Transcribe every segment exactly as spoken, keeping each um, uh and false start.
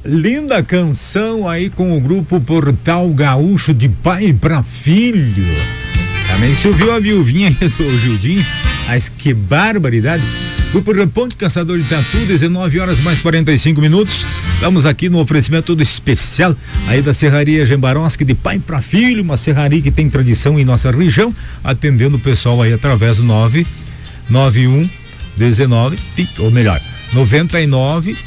Linda canção aí com o grupo Portal Gaúcho, de pai pra filho. Também se ouviu a viuvinha do Gildinho, mas que barbaridade. Grupo Reponte Caçador de Tatu, dezenove horas mais quarenta e cinco minutos. Estamos aqui no oferecimento todo especial aí da Serraria Gembarovski, de pai pra filho, uma serraria que tem tradição em nossa região, atendendo o pessoal aí através do nove nove um dezenove, ou melhor, noventa e nove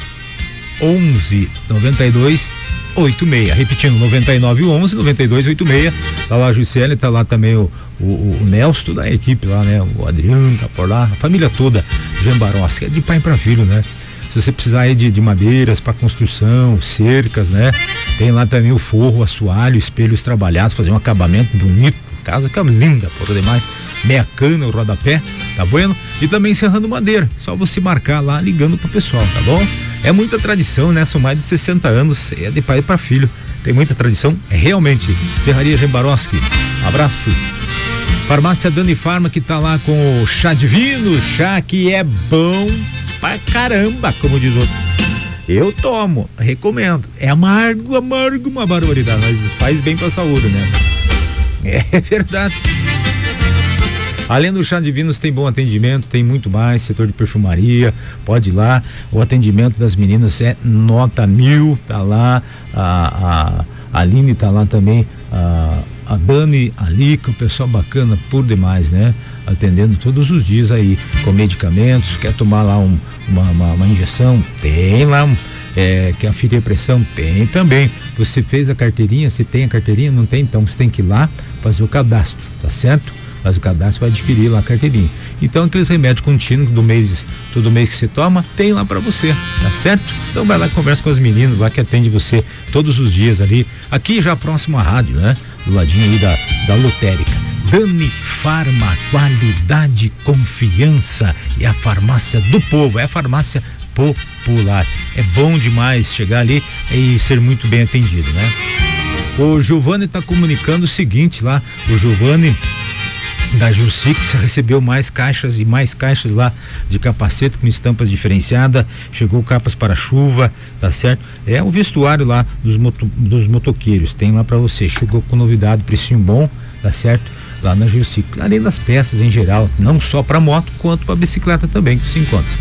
onze noventa e dois oitenta e seis, repetindo, noventa e nove onze noventa e dois oitenta e seis. Tá lá a Juscelia, tá lá também o, o, o Nelson, toda a equipe lá, né? O Adriano tá por lá, a família toda Gembarovski, é de pai pra filho, né? Se você precisar aí de, de madeiras para construção, cercas, né? Tem lá também o forro, assoalho, espelhos trabalhados, fazer um acabamento bonito, casa que é linda, por demais, meia cana, o rodapé, tá bueno? E também serrando madeira, só você marcar lá ligando pro pessoal, tá bom? É muita tradição, né? São mais de sessenta anos, é de pai para filho, tem muita tradição, é realmente. Serraria Gembarovski, abraço. Farmácia Dani Farma, que tá lá com o chá divino, chá que é bom pra caramba, como diz outro. Eu tomo, recomendo. É amargo, amargo, uma barbaridade, mas faz bem pra saúde, né? É verdade. Além do chá divinos, tem bom atendimento, tem muito mais, setor de perfumaria, pode ir lá. O atendimento das meninas é nota mil, tá lá. A, a, a Aline tá lá também, a, a Dani, a Lica, o pessoal bacana por demais, né? Atendendo todos os dias aí, com medicamentos. Quer tomar lá um, uma, uma, uma injeção? Tem lá. Um, é, quer aferir a pressão? Tem também. Você fez a carteirinha? Você tem a carteirinha? Não tem? Então você tem que ir lá fazer o cadastro, tá certo? Faz o cadastro, vai adquirir lá a carteirinha. Então aqueles remédios contínuos do mês, todo mês que você toma, tem lá pra você, tá certo? Então vai lá e conversa com as meninas lá que atende você todos os dias ali, aqui já próximo à rádio, né? Do ladinho aí da, da lotérica. Dani Farma, qualidade, confiança, é a farmácia do povo, é a farmácia popular. É bom demais chegar ali e ser muito bem atendido, né? O Giovanni tá comunicando o seguinte lá, o Giovanni da Jursix recebeu mais caixas e mais caixas lá de capacete com estampas diferenciadas, chegou capas para chuva, tá certo? É o vestuário lá dos, moto, dos motoqueiros, tem lá para você, chegou com novidade, precinho bom, tá certo? Lá na Jursix, além das peças em geral, não só para moto, quanto para bicicleta também, que se encontra.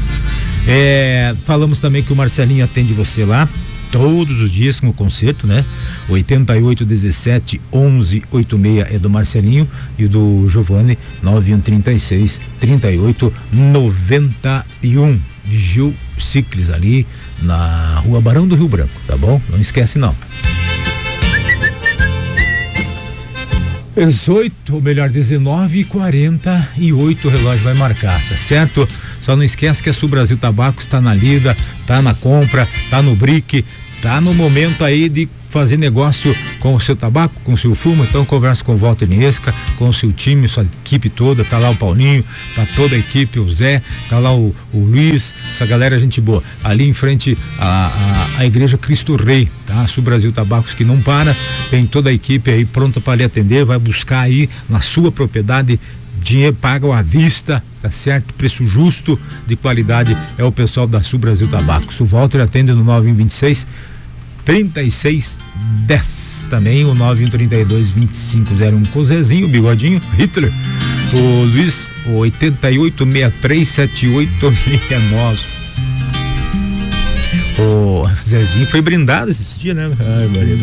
É, falamos também que o Marcelinho atende você lá todos os dias com o concerto, né? oitenta e oito dezessete onze oitenta e seis é do Marcelinho e o do Giovanni nove um trinta e seis trinta e oito noventa e um. Gil Ciclis, ali na Rua Barão do Rio Branco, tá bom? Não esquece não. dezoito, ou melhor, dezenove e quarenta e oito, o relógio vai marcar, tá certo? Só não esquece que a Sul Brasil Tabaco está na lida, tá na compra, tá no brick, tá no momento aí de fazer negócio com o seu tabaco, com o seu fumo. Então conversa com o Walter Niesca, com o seu time, sua equipe toda, tá lá o Paulinho, tá toda a equipe, o Zé, tá lá o, o Luiz, essa galera gente boa, ali em frente à, à, à Igreja Cristo Rei, tá? Sul Brasil Tabacos que não para, tem toda a equipe aí pronta para lhe atender, vai buscar aí na sua propriedade, dinheiro paga à vista, tá certo? Preço justo, de qualidade, é o pessoal da Sul Brasil Tabacos. O Walter atende no nove um dois seis trinta e seis dez, também o nove um três dois vinte e cinco zero um com o Zezinho, o Bigodinho, Hitler, o Luiz, o oitenta e oito sessenta e três setenta e oito sessenta e nove. O Zezinho foi brindado esses dias, né? Ai, Maria.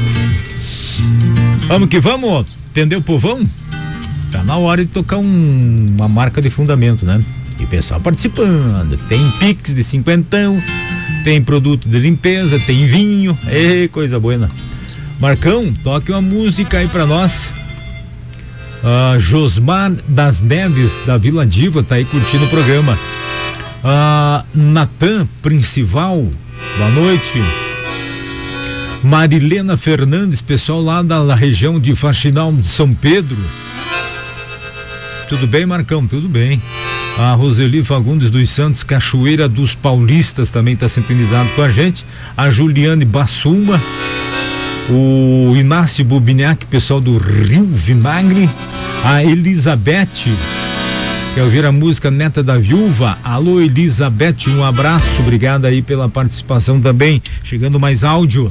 Vamos que vamos, entendeu, povão? Tá na hora de tocar um, uma marca de fundamento, né? E o pessoal participando, tem Pix de cinquentão, tem produto de limpeza, tem vinho, ei, coisa boa. Marcão, toque uma música aí pra nós. Ah, Josmar das Neves, da Vila Diva, tá aí curtindo o programa. Ah, Natan Principal, boa noite. Marilena Fernandes, pessoal lá da, da região de Faxinal de São Pedro. Tudo bem, Marcão? Tudo bem. A Roseli Fagundes dos Santos, Cachoeira dos Paulistas, também está sintonizado com a gente. A Juliane Bassuma, o Inácio Bubiniac, pessoal do Rio Vinagre. A Elizabeth Quer ouvir a música Neta da Viúva? Alô, Elizabeth, um abraço, obrigado aí pela participação também. Chegando mais áudio.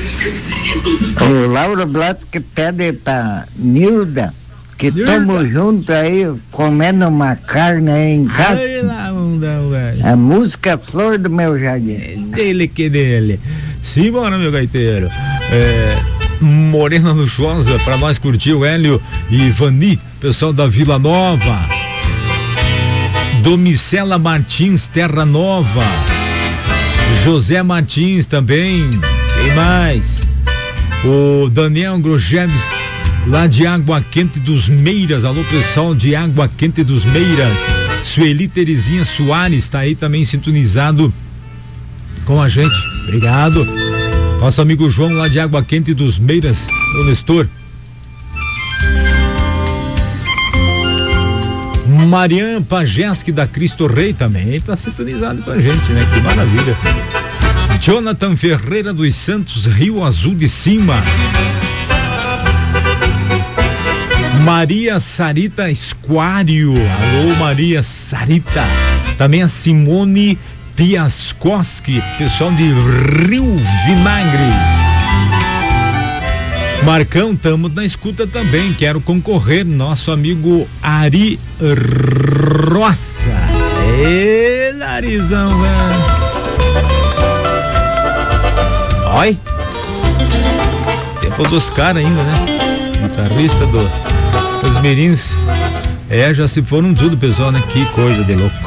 O Lauro Blato que pede pra Nilda, que estamos juntos aí, comendo uma carne aí em casa. Ai, lá, mundão, velho. A música Flor do Meu Jardim. Dele que dele. Simbora, meu gaiteiro. É, Morena Luxuosa, pra nós curtir o Hélio e Vani, pessoal da Vila Nova. Domicela Martins, Terra Nova. José Martins também. Quem mais? O Daniel Grojeves, lá de Água Quente dos Meiras. Alô, pessoal de Água Quente dos Meiras. Sueli Terezinha Soares está aí também sintonizado com a gente. Obrigado. Nosso amigo João, lá de Água Quente dos Meiras, o Nestor. Marian Pajeski da Cristo Rei também está sintonizado com a gente, né? Que maravilha. Jonathan Ferreira dos Santos, Rio Azul de Cima. Maria Sarita Esquário. Alô, Maria Sarita. Também a Simone Piaskoski, pessoal de Rio Vinagre. Marcão, tamo na escuta também. Quero concorrer, nosso amigo Ari Roça. Ê, narizão, velho. Oi. Tempo dos caras ainda, né? Guitarrista do, dos mirins. É, já se foram tudo, pessoal, né? Que coisa de louco.